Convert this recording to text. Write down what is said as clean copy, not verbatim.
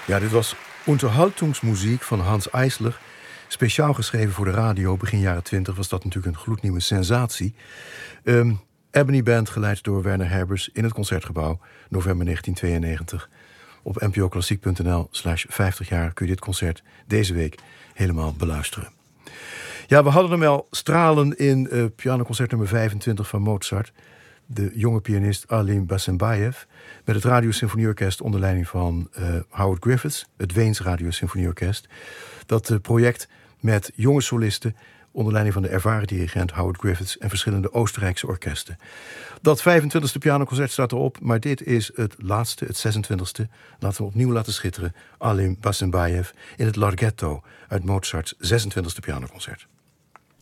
Ja, dit was Unterhaltungsmuziek van Hans Eisler. Speciaal geschreven voor de radio. Begin jaren 20 was dat natuurlijk een gloednieuwe sensatie. Ebony Band, geleid door Werner Herbers in het Concertgebouw, november 1992. Op npoklassiek.nl/50 jaar kun je dit concert deze week helemaal beluisteren. Ja, we hadden hem al stralen in pianoconcert nummer 25 van Mozart. De jonge pianist Alim Bassembayev met het Radiosymfonieorkest onder leiding van Howard Griffiths, het Weens Radiosymfonieorkest. Dat project met jonge solisten onder leiding van de ervaren dirigent Howard Griffiths en verschillende Oostenrijkse orkesten. Dat 25e pianoconcert staat erop, maar dit is het laatste, het 26e. Laten we opnieuw laten schitteren Alim Bassembayev in het Larghetto uit Mozarts 26e pianoconcert.